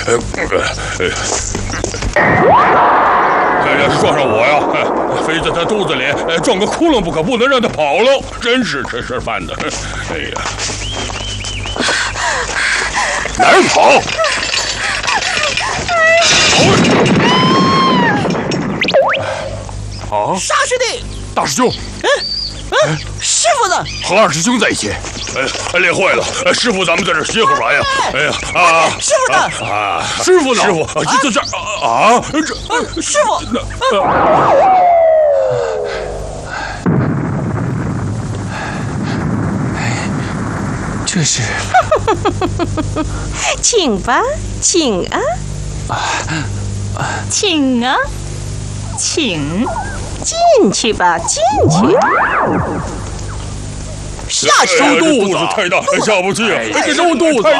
要是撞上我呀，非在他肚子里撞个窟窿不可，不能让他跑了。真是吃饭的。哎呀，哪儿跑？啊！ 沙师弟， 大师兄， 师傅呢？ 和二师兄在一起。练坏了，师傅，咱们在这歇会儿吧呀。哎呀师傅呢？ 师傅呢？师傅就在这啊！ 师傅。 这是， 请吧，请啊，请啊，请进去吧，进去。 下去肚子太大，下不去啊！这肉肚子太